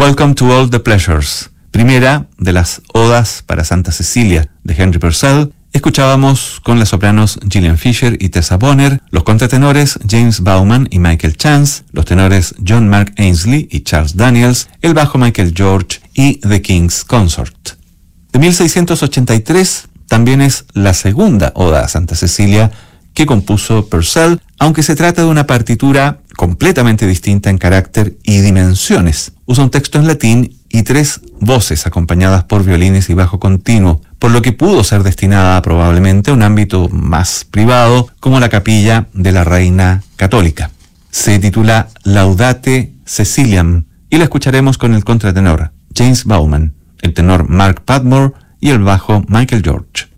Welcome to All the Pleasures, primera de las odas para Santa Cecilia de Henry Purcell. Escuchábamos con las sopranos Gillian Fisher y Tessa Bonner, los contratenores James Bauman y Michael Chance, los tenores John Mark Ainsley y Charles Daniels, el bajo Michael George y The King's Consort. De 1683 también es la segunda oda a Santa Cecilia que compuso Purcell, aunque se trata de una partitura completamente distinta en carácter y dimensiones. Usa un texto en latín y 3 voces acompañadas por violines y bajo continuo, por lo que pudo ser destinada probablemente a un ámbito más privado, como la capilla de la Reina Católica. Se titula Laudate Ceciliam y la escucharemos con el contratenor James Bauman, el tenor Mark Padmore y el bajo Michael George.